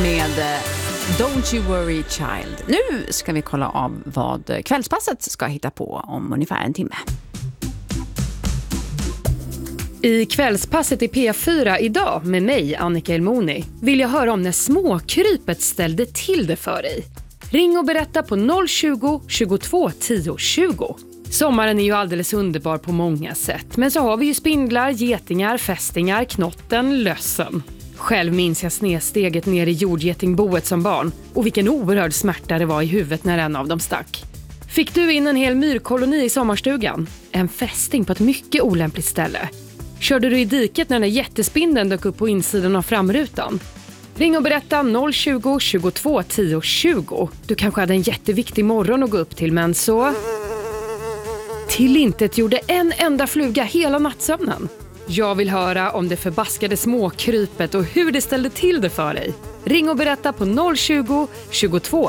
med Don't You Worry Child. Nu ska vi kolla av vad kvällspasset ska hitta på om ungefär en timme. I kvällspasset i P4 idag med mig, Annika Elmoni, vill jag höra om när småkrypet ställde till det för dig. Ring och berätta på 020 22 10 20. Sommaren är ju alldeles underbar på många sätt, men så har vi ju spindlar, getingar, fästingar, knotten, lössen. Själv minns jag snedsteget ner i jordgetingboet som barn och vilken oerhörd smärta det var i huvudet när en av dem stack. Fick du in en hel myrkoloni i sommarstugan? En fästing på ett mycket olämpligt ställe. Körde du i diket när den jättespindeln dök upp på insidan av framrutan? Ring och berätta 020 22 10 20. Du kanske hade en jätteviktig morgon att gå upp till, men så... Tillintet gjorde en enda fluga hela nattsömnen. Jag vill höra om det förbaskade småkrypet och hur det ställde till det för dig. Ring och berätta på 020 22